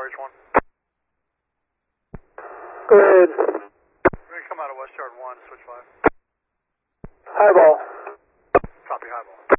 Bridge 1. Go ahead. We're going to come out of West Yard 1, switch 5. Highball. Copy, highball.